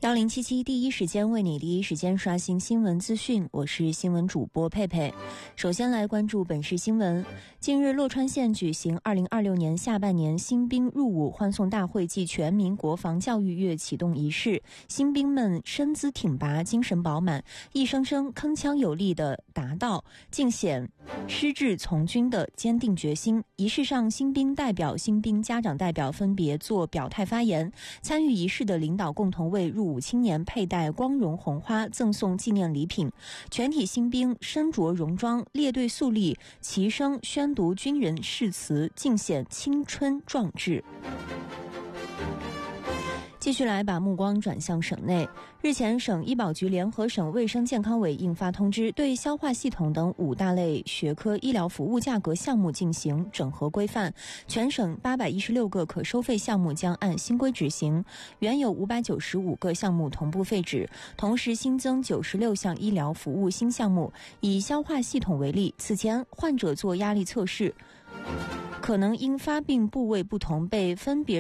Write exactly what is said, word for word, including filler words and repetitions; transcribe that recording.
幺零七七第一时间为你第一时间刷新新闻资讯，我是新闻主播佩佩。首先来关注本市新闻。近日，洛川县举行二零二六年下半年新兵入伍欢送大会暨全民国防教育月启动仪式，新兵们身姿挺拔，精神饱满，一声声铿锵有力地答道，尽显矢志从军的坚定决心。仪式上，新兵代表、新兵家长代表分别作表态发言，参与仪式的领导共同为入伍青年佩戴光荣红花，赠送纪念礼品。全体新兵身着戎装，列队肃立，齐声宣读军人誓词，尽显青春壮志。继续来把目光转向省内。日前，省医保局联合省卫生健康委印发通知，对消化系统等五大类学科医疗服务价格项目进行整合规范，全省八百一十六个可收费项目将按新规执行，原有五百九十五个项目同步废止，同时新增九十六项医疗服务新项目。以消化系统为例，此前患者做压力测试，可能因发病部位不同被分别